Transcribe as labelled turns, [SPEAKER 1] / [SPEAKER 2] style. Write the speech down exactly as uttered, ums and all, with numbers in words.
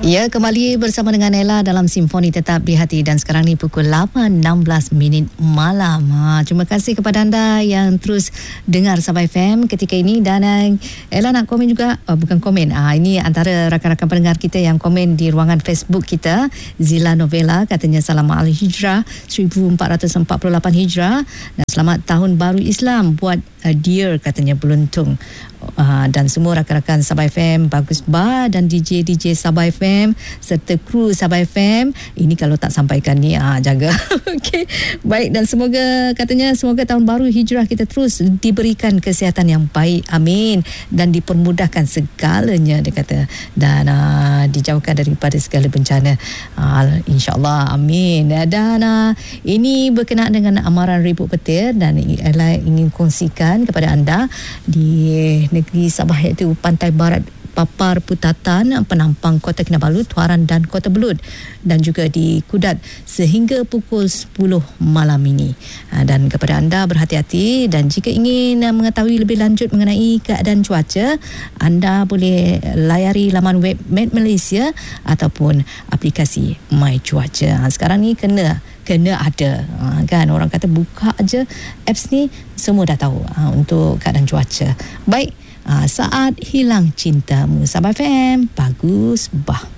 [SPEAKER 1] Ya, kembali bersama dengan Ella dalam Simfoni Tetap di Hati dan sekarang ni pukul lapan enam belas minit malam. Ha, terima kasih kepada anda yang terus dengar Sabah F M ketika ini dan uh, Ella nak komen juga, uh, bukan komen, uh, ini antara rakan-rakan pendengar kita yang komen di ruangan Facebook kita. Zila Novella katanya selamat Al-Hijrah seribu empat ratus empat puluh lapan Hijrah dan selamat Tahun Baru Islam buat uh, Dear katanya beruntung. Uh, dan semua rakan-rakan Sabah F M, Bagus Ba dan D J D J Sabah F M serta kru Sabah F M, ini kalau tak sampaikan ni uh, jaga. Okey, baik, dan semoga katanya semoga tahun baru hijrah kita terus diberikan kesihatan yang baik, amin, dan dipermudahkan segalanya dia kata, dan uh, dijauhkan daripada segala bencana, uh, insya-Allah, amin. Dan uh, ini berkenaan dengan amaran ribut petir dan Ella ingin kongsikan kepada anda di negeri Sabah iaitu Pantai Barat Papar Putatan, Penampang Kota Kinabalu, Tuaran dan Kota Belud, dan juga di Kudat sehingga pukul sepuluh malam ini. Dan kepada anda berhati-hati, dan jika ingin mengetahui lebih lanjut mengenai keadaan cuaca, anda boleh layari laman web Met Malaysia ataupun aplikasi My Cuaca. Sekarang ni kena kena ada, kan, orang kata buka aja apps ni semua dah tahu untuk keadaan cuaca. Baik, saat hilang cintamu, Sabah F M, Bagus Bah.